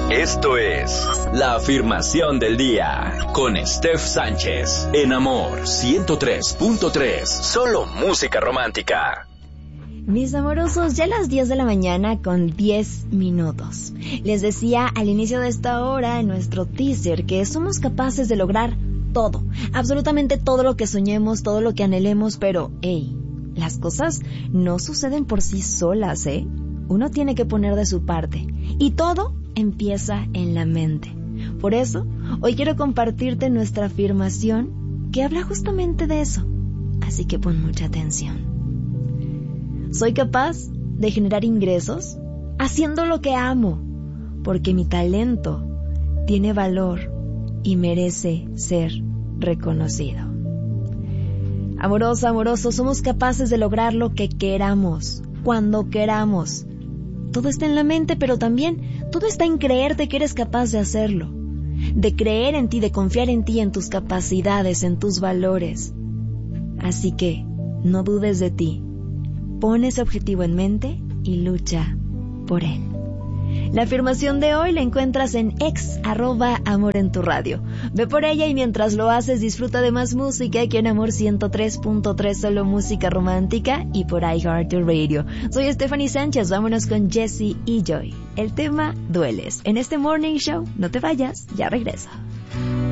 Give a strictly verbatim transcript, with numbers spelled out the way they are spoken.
Esto es La Afirmación del Día con Steph Sánchez en Amor ciento tres punto tres. Solo música romántica. Mis amorosos, ya a las diez de la mañana con diez minutos. Les decía al inicio de esta hora en nuestro teaser que somos capaces de lograr todo, absolutamente todo lo que soñemos, todo lo que anhelemos, pero, hey, las cosas no suceden por sí solas, ¿eh? Uno tiene que poner de su parte y todo empieza en la mente. Por eso, hoy quiero compartirte nuestra afirmación que habla justamente de eso. Así que pon mucha atención. Soy capaz de generar ingresos haciendo lo que amo, porque mi talento tiene valor y merece ser reconocido. Amorosa, amoroso, somos capaces de lograr lo que queramos, cuando queramos. Todo está en la mente, pero también todo está en creerte que eres capaz de hacerlo, de creer en ti, de confiar en ti, en tus capacidades, en tus valores. Así que no dudes de ti. Pon ese objetivo en mente y lucha por él. La afirmación de hoy la encuentras en ex arroba amor en tu radio. Ve por ella y mientras lo haces disfruta de más música aquí en Amor ciento tres punto tres, solo música romántica y por iHeartRadio. Soy Stephanie Sánchez, vámonos con Jessie y Joy. El tema Dueles. En este Morning Show, no te vayas, ya regreso.